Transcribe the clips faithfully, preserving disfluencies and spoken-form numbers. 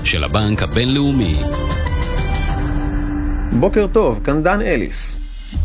של הבנק הבינלאומי. בוקר טוב, כאן דן אליס.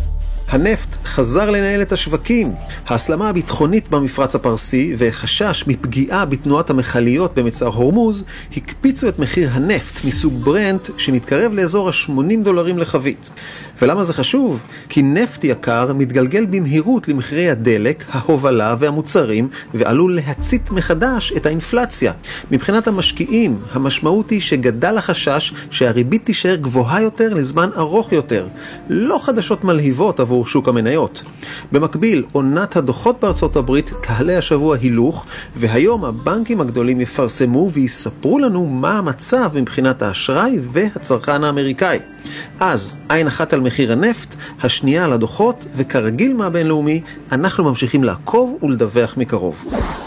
הנפט חזר לנהל את השווקים. ההסלמה הביטחונית במפרץ הפרסי וחשש מפגיעה בתנועת המכליות במצר הורמוז הקפיצו את מחיר הנפט מסוג ברנט שמתקרב לאזור ה-שמונים דולרים לחבית. ולמה זה חשוב? כי נפט יקר מתגלגל במהירות למחירי הדלק, ההובלה והמוצרים ועלול להצית מחדש את האינפלציה. מבחינת המשקיעים, המשמעות היא שגדל החשש שהריבית תישאר גבוהה יותר לזמן ארוך יותר. לא חדשות מלהיבות עבור שוק המניות. במקביל, עונת הדוחות בארצות הברית תעלה השבוע הילוך, והיום הבנקים הגדולים יפרסמו ויספרו לנו מה המצב מבחינת האשראי והצרכן האמריקאי. אז, עין אחת על מחיר הנפט, השנייה על הדוחות, וכרגיל מהבינלאומי, אנחנו ממשיכים לעקוב ולדווח מקרוב.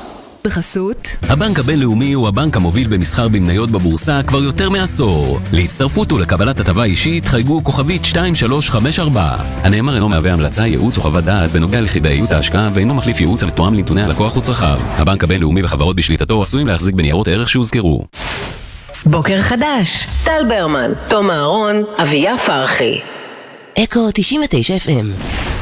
בחסות הבנק הבינלאומי הוא הבנק המוביל במסחר במניות בבורסה כבר יותר מעשור. להצטרפות ולקבלת הטבה אישית חייגו כוכבית שתיים שלוש חמש ארבע. הנאמר אינו מהווה המלצה, ייעוץ או חוות דעת בנוגע לכדאיות ההשקעה ואינו מחליף ייעוץ המתואם לנתוני הלקוח וצרכיו. הבנק הבינלאומי וחברות בשליטתו עשויים להחזיק בניירות ערך שהוזכרו. בוקר חדש, טל ברמן, תום אהרון, אביה פרחי. אקו תשעים ותשע אף אם.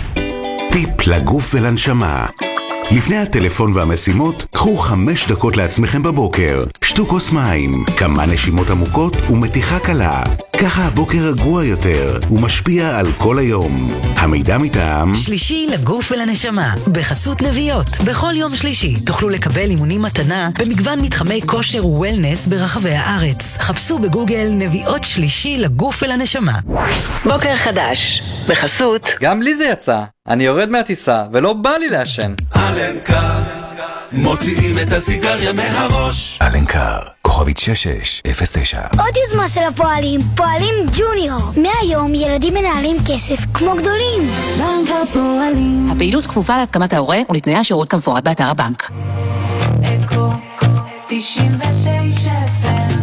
טיפ לגוף ולנשמה. לפני הטלפון והמשימות, קחו חמש דקות לעצמכם בבוקר. שתו כוס מים, כמה נשימות עמוקות ומתיחה קלה. ככה הבוקר רגוע יותר ומשפיע על כל היום. המידע מטעם שלישי לגוף ולנשמה, בחסות נביעות. בכל יום שלישי תוכלו לקבל אימונים מתנה במגוון מתחמי כושר ווולנס ברחבי הארץ. חפשו בגוגל נביעות שלישי לגוף ולנשמה. בוקר חדש, בחסות גם לי זה יצא. אני יורד מהטיסה ולא בא לי לעשן. אלנקר, מוציאים את הסיגריה מהראש. אלנקר, כוכבית שש שש אפס תשע. עוד יוזמה של הפועלים, פועלים ג'וניור. מהיום ילדים מנהלים כסף כמו גדולים. בנק הפועלים. הפעילות כפופה להסכמת ההורה ולתנאי השירות כמפורט באתר הבנק. אקו תשעים ותשע אף אם.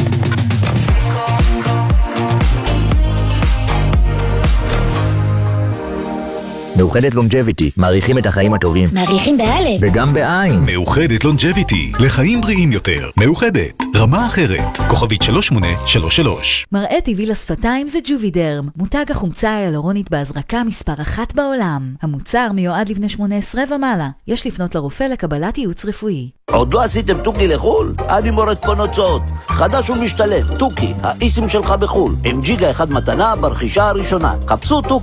מאוחדת לונג'ביטי, מעריכים את החיים הטובים. מעריכים באלף. וגם בעין. מאוחדת לונג'ביטי, לחיים בריאים יותר. מאוחדת, רמה אחרת. כוכבית שלוש שמונה שלוש שלוש. מראה טבעי לשפתיים זה ג'ובידרם, מותג החומצה ההיאלורונית בהזרקה מספר אחת בעולם. המוצר מיועד לבני שמונה עשרה ומעלה. יש לפנות לרופא לקבלת ייעוץ רפואי. עוד לא עשיתם טוקי לחול? אני מורד פה נוצות. חדש ומשתלם, טוקי, האיסם שלך בחול. עם ג'יגה אחד מתנה ברכישה הראשונה. חפשו טוקי.